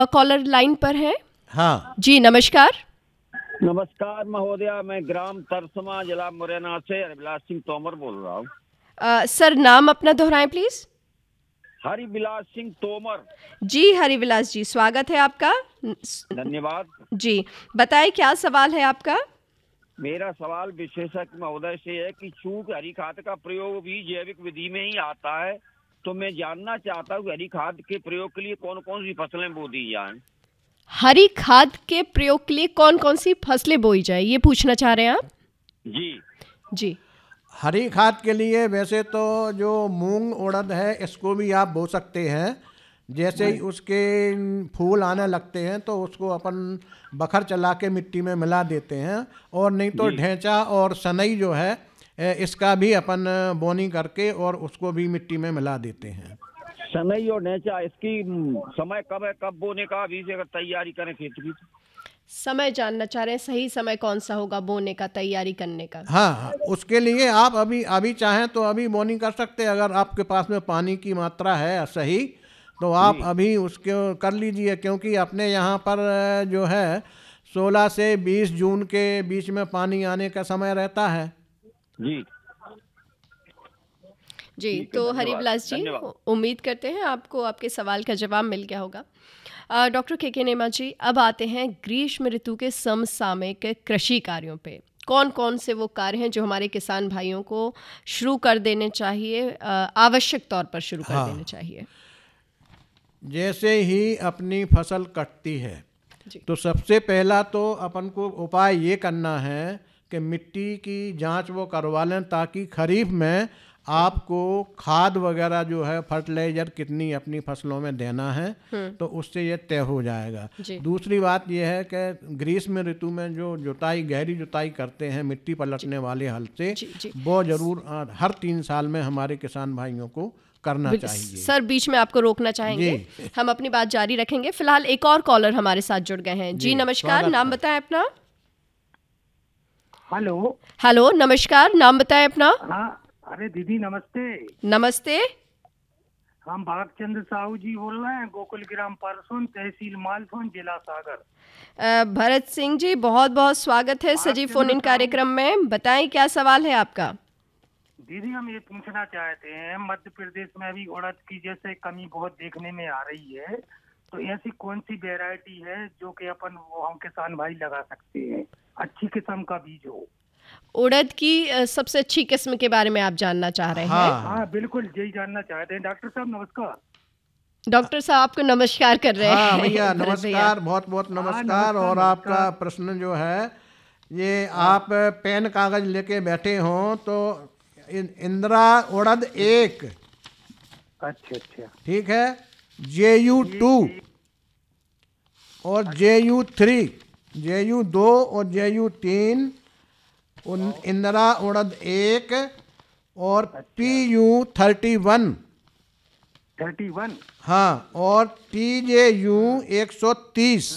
Caller line पर है। हाँ जी नमस्कार। नमस्कार महोदया, मैं ग्राम तरसमा जिला मुरैना से हरिविलास सिंह तोमर बोल रहा हूँ। सर नाम अपना दोहराएं प्लीज। हरिविलास सिंह तोमर। जी हरिविलास जी, स्वागत है आपका। धन्यवाद। जी बताएं क्या सवाल है आपका। मेरा सवाल विशेषज्ञ महोदय से है कि चूंकि हरी खाद का प्रयोग भी जैविक विधि में ही आता है, तो मैं जानना चाहता हूँ हरी खाद के प्रयोग के लिए कौन कौन सी फसलें बो दी जाएं। हरी खाद के प्रयोग के लिए कौन कौन सी फसलें बोई जाए, ये पूछना चाह रहे हैं आप। जी जी हरी खाद के लिए वैसे तो जो मूंग उड़द है इसको भी आप बो सकते हैं। जैसे ही उसके फूल आने लगते हैं तो उसको अपन बखर चला के मिट्टी में मिला देते हैं, और नहीं तो जी। ढेंचा और सनई जो है इसका भी अपन बोनी करके और उसको भी मिट्टी में मिला देते हैं। सनई और नेचा, इसकी समय कब है, कब बोने का, अभी से अगर तैयारी करें खेत की। समय जानना चाह रहे हैं, सही समय कौन सा होगा बोने का, तैयारी करने का। हाँ हाँ, उसके लिए आप अभी अभी चाहें तो अभी बोनी कर सकते हैं। अगर आपके पास में पानी की मात्रा है सही, तो आप जी। अभी उसको कर लीजिए, क्योंकि अपने यहाँ पर जो है 16 से 20 जून के बीच में पानी आने का समय रहता है। जी जी ठीक है, तो धन्यवाद, हरिविलास जी, धन्यवाद। उम्मीद करते हैं आपको आपके सवाल का जवाब मिल गया होगा। डॉक्टर के नेमा जी, अब आते हैं ग्रीष्म ऋतु के समसामयिक कृषि कार्यों पे। कौन कौन से वो कार्य हैं जो हमारे किसान भाइयों को शुरू कर देने चाहिए, आवश्यक तौर पर शुरू कर देने हाँ, चाहिए। जैसे ही अपनी फसल कटती है जी तो सबसे पहला तो अपन को उपाय ये करना है कि मिट्टी की जांच वो करवा लें, ताकि खरीफ में आपको खाद वगैरह जो है फर्टिलाइज़र कितनी अपनी फसलों में देना है, तो उससे ये तय हो जाएगा। जी दूसरी बात यह है कि ग्रीष्म ऋतु में जो जुताई, गहरी जुताई करते हैं मिट्टी पलटने वाले हल से, जी जी वो ज़रूर हर 3 साल में हमारे किसान भाइयों को करना चाहिए। सर बीच में आपको रोकना चाहेंगे, जी हम अपनी बात जारी रखेंगे। फिलहाल एक और कॉलर हमारे साथ जुड़ गए हैं। जी जी, नमस्कार, स्वागत नाम है। बताएं अपना। हेलो। हेलो नमस्कार, नाम बताएं अपना। हाँ, अरे दीदी नमस्ते। नमस्ते। हम भागचंद्र साहू जी बोल रहे हैं, गोकुल ग्राम परसोन, तहसील मालथोन, जिला सागर। भरत सिंह जी, बहुत बहुत स्वागत है सजीव फोन इन कार्यक्रम में। बताएं क्या सवाल है आपका। दीदी हम ये पूछना चाहते हैं, मध्य प्रदेश में अभी उड़द की जैसे कमी बहुत देखने में आ रही है, तो ऐसी कौन सी वैरायटी है जो कि अपन वो हम किसान भाई लगा सकते हैं, अच्छी किस्म का बीज हो। उड़द की सबसे अच्छी किस्म के बारे में आप जानना चाह रहे हैं। हाँ हाँ बिल्कुल, यही जानना चाहते हैं। डॉक्टर साहब नमस्कार। डॉक्टर साहब आपको नमस्कार कर रहे हाँ हैं। भैया भरत भैया। नमस्कार, बहुत बहुत नमस्कार। नमस्कार, और नमस्कार। आपका प्रश्न जो है, ये आप पेन कागज लेके बैठे हों तो इंदिरा उड़द 1, अच्छा अच्छा। ठीक है, JU2 और JU3, JU2 और JU3, इंदिरा उड़द 1 और PU31, 31। हाँ, और TJU 130,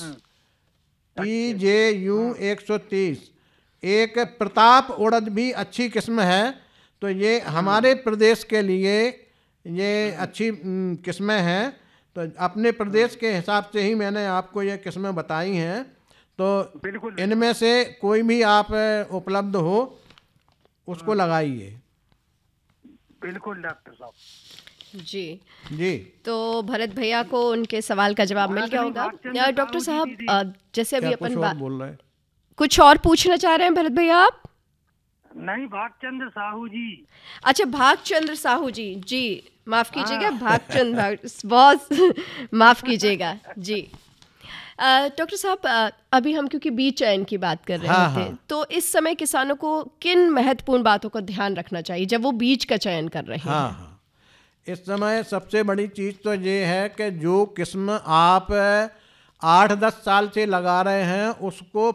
TJU 130। एक प्रताप उड़द भी अच्छी किस्म है। तो ये हमारे प्रदेश के लिए ये अच्छी किस्में हैं। तो अपने प्रदेश के हिसाब से ही मैंने आपको ये किस्में बताई हैं। तो बिल्कुल इनमें से कोई भी आप उपलब्ध हो उसको लगाइए। बिल्कुल डॉक्टर साहब। जी जी तो भरत भैया को उनके सवाल का जवाब मिल गया होगा। भागचंद्र डॉक्टर साहू जी साहब, जैसे अभी क्या अपन कुछ और बोल रहे हैं? कुछ और पूछना चाह रहे हैं भरत भैया आप। नहीं, भागचंद्र साहू जी। अच्छा, भागचंद्र साहू जी। जी माफ कीजिएगा, बहुत माफ कीजिएगा जी। डॉक्टर साहब, अभी हम क्योंकि बीज चयन की बात कर रहे हाँ, थे, हाँ। तो इस समय किसानों को किन महत्वपूर्ण बातों का ध्यान रखना चाहिए जब वो बीज का चयन कर रहे हाँ हैं। हाँ, इस समय सबसे बड़ी चीज़ तो ये है कि जो किस्म आप 8-10 साल से लगा रहे हैं उसको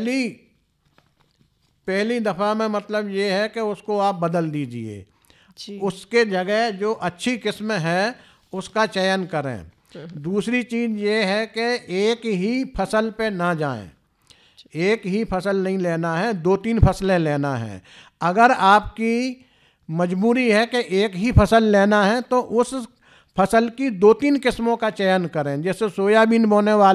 पहली दफ़ा में मतलब ये है कि उसको आप बदल दीजिए। जी उसके जगह जो अच्छी किस्म है उसका चयन करें। दूसरी चीज़ ये है कि एक ही फसल पे ना जाएं। एक ही फसल नहीं लेना है, 2-3 फसलें लेना है। अगर आपकी मजबूरी है कि एक ही फसल लेना है तो उस फसल की 2-3 किस्मों का चयन करें। जैसे सोयाबीन बोने वाले